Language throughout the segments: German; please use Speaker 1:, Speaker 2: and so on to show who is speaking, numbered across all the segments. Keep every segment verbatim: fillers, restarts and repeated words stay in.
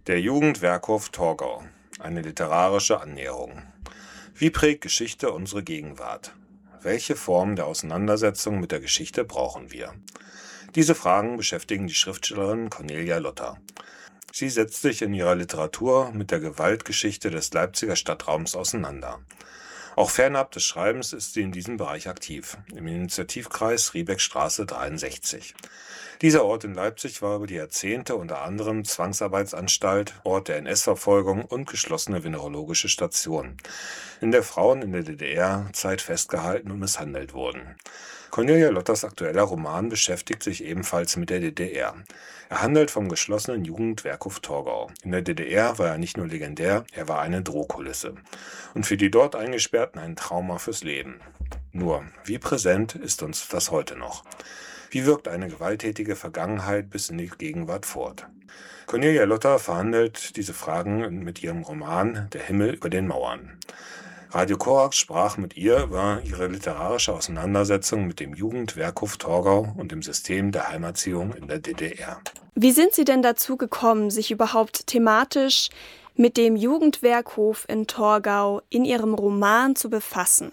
Speaker 1: Der Jugendwerkhof Torgau. Eine literarische Annäherung. Wie prägt Geschichte unsere Gegenwart? Welche Form der Auseinandersetzung mit der Geschichte brauchen wir? Diese Fragen beschäftigen die Schriftstellerin Cornelia Lotter. Sie setzt sich in ihrer Literatur mit der Gewaltgeschichte des Leipziger Stadtraums auseinander. Auch fernab des Schreibens ist sie in diesem Bereich aktiv, im Initiativkreis Riebeckstraße dreiundsechzig. Dieser Ort in Leipzig war über die Jahrzehnte unter anderem Zwangsarbeitsanstalt, Ort der N S-Verfolgung und geschlossene venerologische Station, in der Frauen in der D D R-Zeit festgehalten und misshandelt wurden. Cornelia Lotters aktueller Roman beschäftigt sich ebenfalls mit der D D R. Er handelt vom geschlossenen Jugendwerkhof Torgau. In der D D R war er nicht nur legendär, er war eine Drohkulisse. Und für die dort Eingesperrten ein Trauma fürs Leben. Nur, wie präsent ist uns das heute noch? Wie wirkt eine gewalttätige Vergangenheit bis in die Gegenwart fort? Cornelia Lotter verhandelt diese Fragen mit ihrem Roman Der Himmel über den Mauern. Radio Korax sprach mit ihr über ihre literarische Auseinandersetzung mit dem Jugendwerkhof Torgau und dem System der Heimerziehung in der D D R.
Speaker 2: Wie sind Sie denn dazu gekommen, sich überhaupt thematisch mit dem Jugendwerkhof in Torgau in Ihrem Roman zu befassen?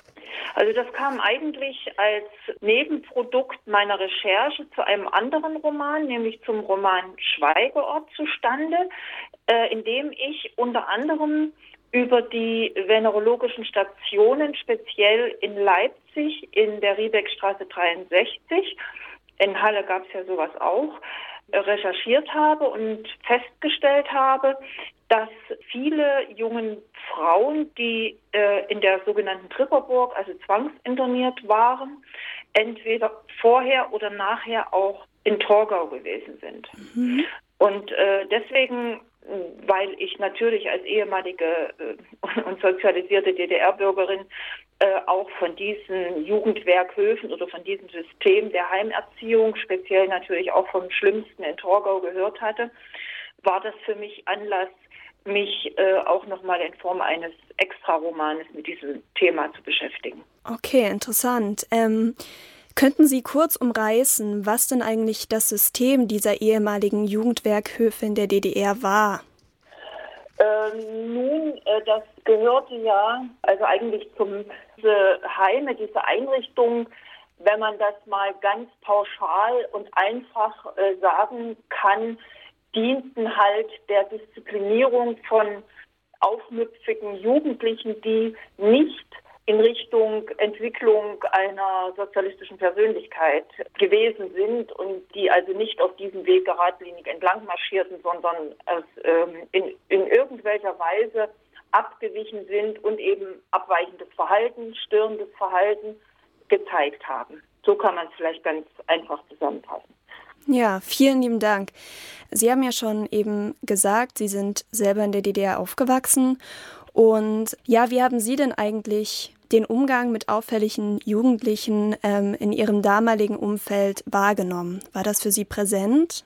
Speaker 3: Also das kam eigentlich als Nebenprodukt meiner Recherche zu einem anderen Roman, nämlich zum Roman Schweigeort zustande, äh, in dem ich unter anderem über die venerologischen Stationen, speziell in Leipzig, in der Riebeckstraße dreiundsechzig, in Halle gab es ja sowas auch, recherchiert habe und festgestellt habe, dass viele jungen Frauen, die äh, in der sogenannten Tripperburg, also zwangsinterniert waren, entweder vorher oder nachher auch in Torgau gewesen sind. Mhm. Und äh, deswegen, weil ich natürlich als ehemalige äh, und sozialisierte D D R-Bürgerin äh, auch von diesen Jugendwerkhöfen oder von diesem System der Heimerziehung, speziell natürlich auch vom Schlimmsten in Torgau gehört hatte, war das für mich Anlass, mich äh, auch nochmal in Form eines Extraromanes mit diesem Thema zu beschäftigen.
Speaker 2: Okay, interessant. Ähm, könnten Sie kurz umreißen, was denn eigentlich das System dieser ehemaligen Jugendwerkhöfe in der D D R war?
Speaker 3: Ähm, nun, äh, das gehörte ja also eigentlich zum diese Heime, diese Einrichtung, wenn man das mal ganz pauschal und einfach äh, sagen kann, dienten halt der Disziplinierung von aufmüpfigen Jugendlichen, die nicht in Richtung Entwicklung einer sozialistischen Persönlichkeit gewesen sind und die also nicht auf diesem Weg geradlinig entlang marschierten, sondern aus, ähm, in, in irgendwelcher Weise abgewichen sind und eben abweichendes Verhalten, störendes Verhalten gezeigt haben. So kann man es vielleicht ganz einfach zusammenfassen.
Speaker 2: Ja, vielen lieben Dank. Sie haben ja schon eben gesagt, Sie sind selber in der D D R aufgewachsen. Und ja, wie haben Sie denn eigentlich den Umgang mit auffälligen Jugendlichen ähm, in Ihrem damaligen Umfeld wahrgenommen? War das für Sie präsent?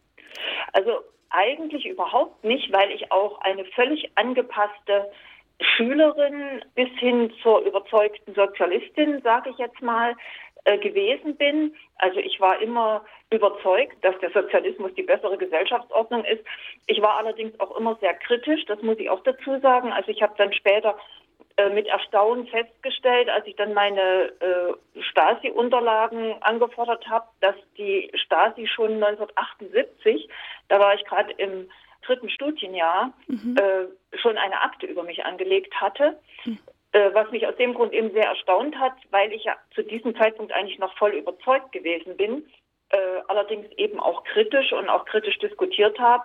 Speaker 3: Also eigentlich überhaupt nicht, weil ich auch eine völlig angepasste Schülerin bis hin zur überzeugten Sozialistin, sage ich jetzt mal, äh, gewesen bin. Also ich war immer überzeugt, dass der Sozialismus die bessere Gesellschaftsordnung ist. Ich war allerdings auch immer sehr kritisch, das muss ich auch dazu sagen. Also ich habe dann später äh, mit Erstaunen festgestellt, als ich dann meine äh, Stasi-Unterlagen angefordert habe, dass die Stasi schon neunzehnhundertachtundsiebzig, da war ich gerade im dritten Studienjahr, mhm. äh, schon eine Akte über mich angelegt hatte. Mhm. Was mich aus dem Grund eben sehr erstaunt hat, weil ich ja zu diesem Zeitpunkt eigentlich noch voll überzeugt gewesen bin, äh, allerdings eben auch kritisch und auch kritisch diskutiert habe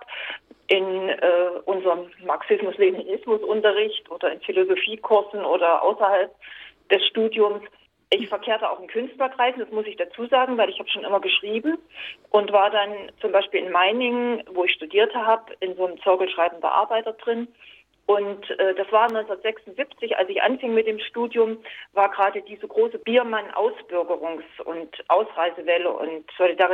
Speaker 3: in äh, unserem Marxismus-Leninismus-Unterricht oder in Philosophiekursen oder außerhalb des Studiums. Ich verkehrte auch in Künstlerkreisen, das muss ich dazu sagen, weil ich habe schon immer geschrieben und war dann zum Beispiel in Meiningen, wo ich studierte habe, in so einem Zirkel schreibender Arbeiter drin. Und äh, das war neunzehnhundertsechsundsiebzig, als ich anfing mit dem Studium, war gerade diese große Biermann-Ausbürgerungs- und Ausreisewelle und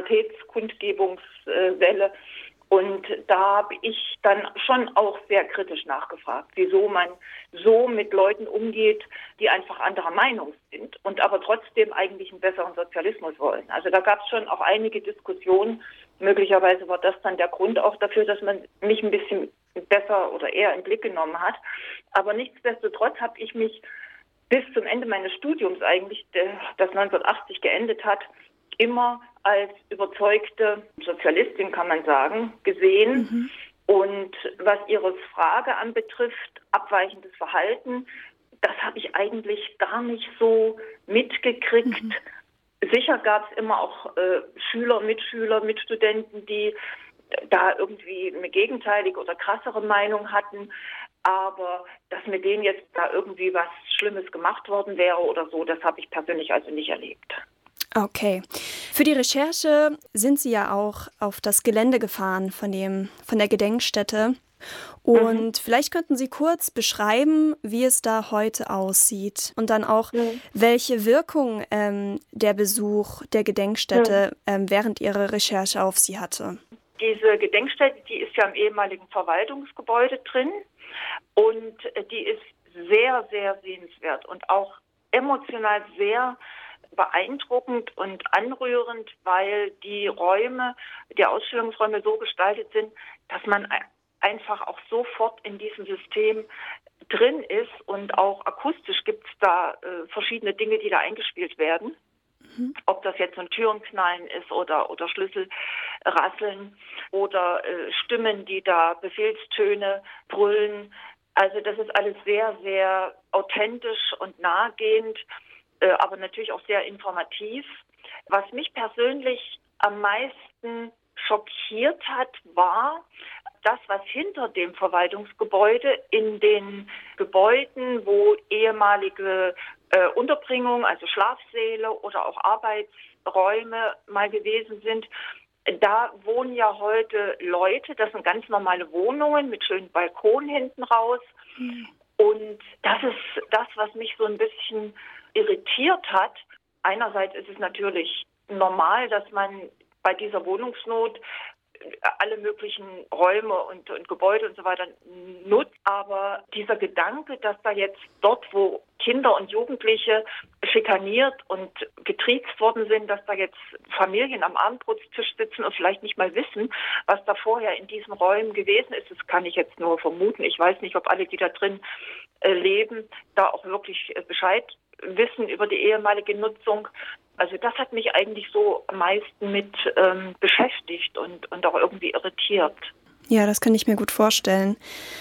Speaker 3: Solidaritätskundgebungswelle. Und da habe ich dann schon auch sehr kritisch nachgefragt, wieso man so mit Leuten umgeht, die einfach anderer Meinung sind und aber trotzdem eigentlich einen besseren Sozialismus wollen. Also da gab es schon auch einige Diskussionen möglicherweise war das dann der Grund auch dafür, dass man mich ein bisschen besser oder eher in den Blick genommen hat. Aber nichtsdestotrotz habe ich mich bis zum Ende meines Studiums eigentlich, das neunzehnhundertachtzig geendet hat, immer als überzeugte Sozialistin, kann man sagen, gesehen. Mhm. Und was Ihre Frage anbetrifft, abweichendes Verhalten, das habe ich eigentlich gar nicht so mitgekriegt. Mhm. Sicher gab es immer auch äh, Schüler, Mitschüler, Mitstudenten, die da irgendwie eine gegenteilige oder krassere Meinung hatten. Aber dass mit denen jetzt da irgendwie was Schlimmes gemacht worden wäre oder so, das habe ich persönlich also nicht erlebt.
Speaker 2: Okay. Für die Recherche sind Sie ja auch auf das Gelände gefahren von dem, von der Gedenkstätte. Und mhm. vielleicht könnten Sie kurz beschreiben, wie es da heute aussieht und dann auch, mhm. welche Wirkung ähm, der Besuch der Gedenkstätte mhm. ähm, während Ihrer Recherche auf Sie hatte.
Speaker 3: Diese Gedenkstätte, die ist ja im ehemaligen Verwaltungsgebäude drin und die ist sehr, sehr sehenswert und auch emotional sehr beeindruckend und anrührend, weil die Räume, die Ausstellungsräume so gestaltet sind, dass man einfach auch sofort in diesem System drin ist und auch akustisch gibt es da äh, verschiedene Dinge, die da eingespielt werden. Mhm. Ob das jetzt ein Türenknallen ist oder, oder Schlüsselrasseln oder äh, Stimmen, die da Befehlstöne brüllen. Also das ist alles sehr, sehr authentisch und nahegehend, äh, aber natürlich auch sehr informativ. Was mich persönlich am meisten schockiert hat, war das, was hinter dem Verwaltungsgebäude in den Gebäuden, wo ehemalige äh, Unterbringung, also Schlafsäle oder auch Arbeitsräume mal gewesen sind. Da wohnen ja heute Leute, das sind ganz normale Wohnungen mit schönen Balkonen hinten raus. Mhm. Und das ist das, was mich so ein bisschen irritiert hat. Einerseits ist es natürlich normal, dass man bei dieser Wohnungsnot alle möglichen Räume und, und Gebäude und so weiter nutzt. Aber dieser Gedanke, dass da jetzt dort, wo Kinder und Jugendliche schikaniert und getriezt worden sind, dass da jetzt Familien am Abendbrotstisch sitzen und vielleicht nicht mal wissen, was da vorher in diesen Räumen gewesen ist, das kann ich jetzt nur vermuten. Ich weiß nicht, ob alle, die da drin äh, leben, da auch wirklich äh, Bescheid wissen über die ehemalige Nutzung. Also das hat mich eigentlich so am meisten mit ähm, beschäftigt und, und auch irgendwie irritiert.
Speaker 2: Ja, das kann ich mir gut vorstellen.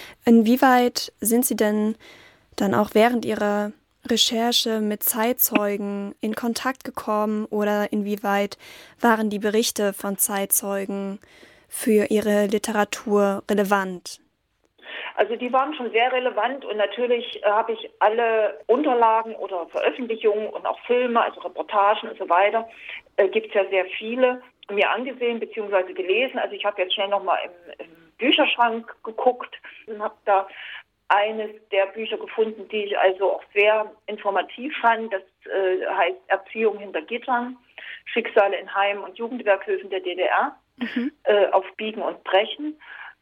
Speaker 2: Inwieweit sind Sie denn dann auch während Ihrer Recherche mit Zeitzeugen in Kontakt gekommen oder inwieweit waren die Berichte von Zeitzeugen für Ihre Literatur relevant?
Speaker 3: Also die waren schon sehr relevant und natürlich äh, habe ich alle Unterlagen oder Veröffentlichungen und auch Filme, also Reportagen und so weiter, äh, gibt es ja sehr viele, mir angesehen bzw. gelesen. Also ich habe jetzt schnell nochmal im, im Bücherschrank geguckt und habe da eines der Bücher gefunden, die ich also auch sehr informativ fand. Das äh, heißt Erziehung hinter Gittern, Schicksale in Heim- und Jugendwerkhöfen der D D R, mhm. äh, auf Biegen und Brechen.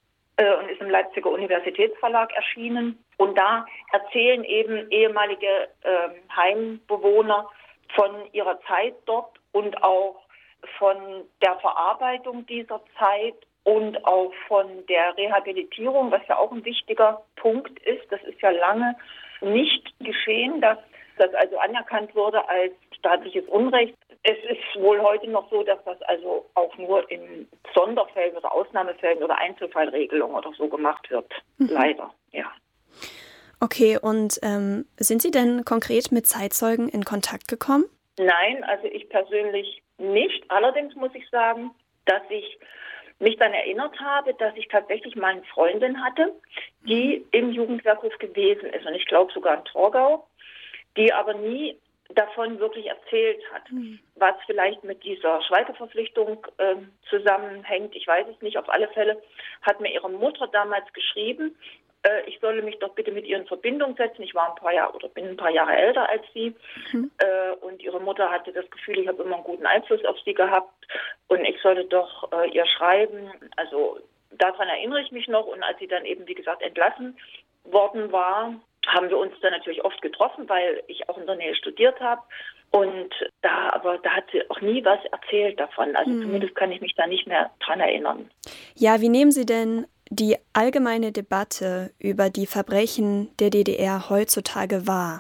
Speaker 3: Und ist im Leipziger Universitätsverlag erschienen. Und da erzählen eben ehemalige äh, Heimbewohner von ihrer Zeit dort und auch von der Verarbeitung dieser Zeit und auch von der Rehabilitierung, was ja auch ein wichtiger Punkt ist. Das ist ja lange nicht geschehen, dass das also anerkannt wurde als staatliches Unrecht. Es ist wohl heute noch so, dass das also auch nur in Sonderfällen oder Ausnahmefällen oder Einzelfallregelungen oder so gemacht wird. Mhm. Leider, ja.
Speaker 2: Okay, und ähm, sind Sie denn konkret mit Zeitzeugen in Kontakt gekommen?
Speaker 3: Nein, also ich persönlich nicht. Allerdings muss ich sagen, dass ich mich dann erinnert habe, dass ich tatsächlich mal eine Freundin hatte, die im Jugendwerkhof gewesen ist. Und ich glaube sogar in Torgau, die aber nie davon wirklich erzählt hat. Mhm. Was vielleicht mit dieser Schweigeverpflichtung äh, zusammenhängt, ich weiß es nicht. Auf alle Fälle hat mir ihre Mutter damals geschrieben, äh, ich solle mich doch bitte mit ihr in Verbindung setzen. Ich war ein paar Jahre oder bin ein paar Jahre älter als sie. Mhm. Äh, und ihre Mutter hatte das Gefühl, ich habe immer einen guten Einfluss auf sie gehabt und ich sollte doch äh, ihr schreiben. Also daran erinnere ich mich noch. Und als sie dann eben, wie gesagt, entlassen worden war, haben wir uns dann natürlich oft getroffen, weil ich auch in der Nähe studiert habe. Und da, aber da hat sie auch nie was erzählt davon. Also mhm. zumindest kann ich mich da nicht mehr dran erinnern.
Speaker 2: Ja, wie nehmen Sie denn die allgemeine Debatte über die Verbrechen der D D R heutzutage wahr?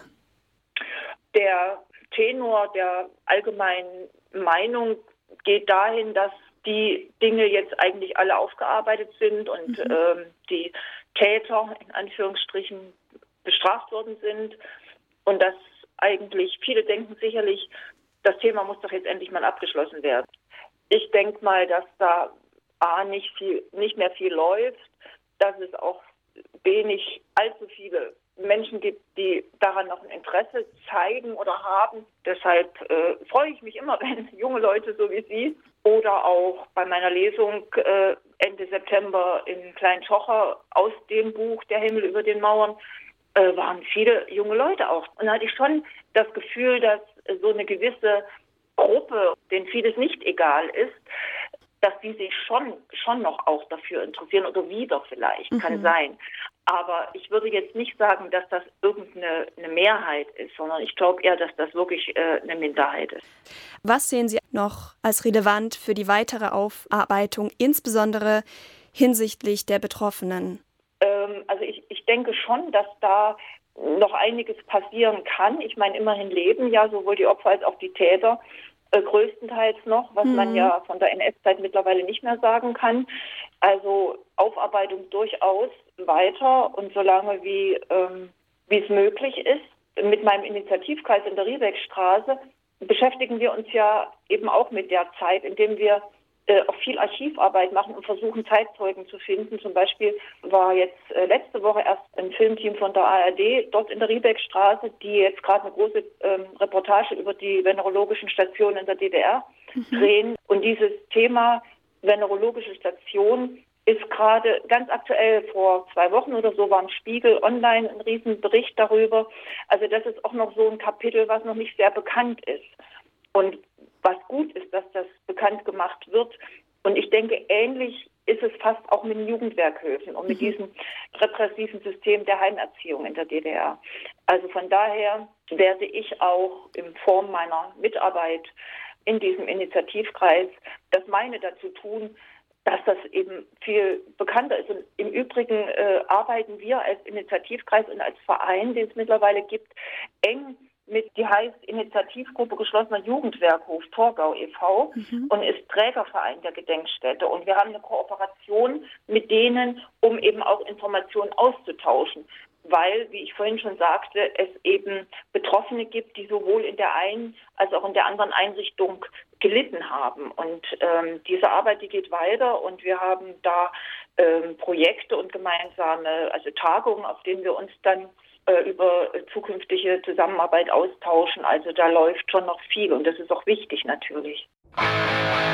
Speaker 3: Der Tenor der allgemeinen Meinung geht dahin, dass die Dinge jetzt eigentlich alle aufgearbeitet sind und mhm. ähm, die Täter in Anführungsstrichen bestraft worden sind und dass eigentlich, viele denken sicherlich, das Thema muss doch jetzt endlich mal abgeschlossen werden. Ich denke mal, dass da A, nicht viel, nicht mehr viel läuft, dass es auch wenig, allzu viele Menschen gibt, die daran noch ein Interesse zeigen oder haben. Deshalb äh, freue ich mich immer, wenn junge Leute so wie Sie oder auch bei meiner Lesung äh, Ende September in Klein-Schocher aus dem Buch Der Himmel über den Mauern äh, waren viele junge Leute auch. Und da hatte ich schon das Gefühl, dass so eine gewisse Gruppe, denen vieles nicht egal ist, dass die sich schon, schon noch auch dafür interessieren oder wieder vielleicht, mhm. kann sein. Aber ich würde jetzt nicht sagen, dass das irgendeine eine Mehrheit ist, sondern ich glaube eher, dass das wirklich äh, eine Minderheit ist.
Speaker 2: Was sehen Sie noch als relevant für die weitere Aufarbeitung, insbesondere hinsichtlich der Betroffenen?
Speaker 3: Ähm, also ich, ich denke schon, dass da noch einiges passieren kann. Ich meine, immerhin leben ja sowohl die Opfer als auch die Täter äh, größtenteils noch, was mhm. man ja von der N S-Zeit mittlerweile nicht mehr sagen kann. Also Aufarbeitung durchaus weiter und solange wie ähm, wie es möglich ist. Mit meinem Initiativkreis in der Riebeckstraße beschäftigen wir uns ja eben auch mit der Zeit, indem wir äh, auch viel Archivarbeit machen und versuchen, Zeitzeugen zu finden. Zum Beispiel war jetzt äh, letzte Woche erst ein Filmteam von der A R D dort in der Riebeckstraße, die jetzt gerade eine große ähm, Reportage über die venerologischen Stationen in der D D R mhm. drehen. Und dieses Thema venerologische Station ist gerade ganz aktuell. Vor zwei Wochen oder so war im Spiegel online ein Riesenbericht darüber. Also das ist auch noch so ein Kapitel, was noch nicht sehr bekannt ist. Und was gut ist, dass das bekannt gemacht wird. Und ich denke, ähnlich ist es fast auch mit den Jugendwerkhöfen und mit mhm. diesem repressiven System der Heimerziehung in der D D R. Also von daher werde ich auch in Form meiner Mitarbeit in diesem Initiativkreis das meine dazu tun, dass das eben viel bekannter ist. Und im Übrigen äh, arbeiten wir als Initiativkreis und als Verein, den es mittlerweile gibt, eng mit, die heißt Initiativgruppe Geschlossener Jugendwerkhof Torgau e V mhm. und ist Trägerverein der Gedenkstätte. Und wir haben eine Kooperation mit denen, um eben auch Informationen auszutauschen. Weil, wie ich vorhin schon sagte, es eben Betroffene gibt, die sowohl in der einen als auch in der anderen Einrichtung gelitten haben. Und ähm, diese Arbeit, die geht weiter und wir haben da ähm, Projekte und gemeinsame, also Tagungen, auf denen wir uns dann äh, über zukünftige Zusammenarbeit austauschen. Also da läuft schon noch viel und das ist auch wichtig natürlich.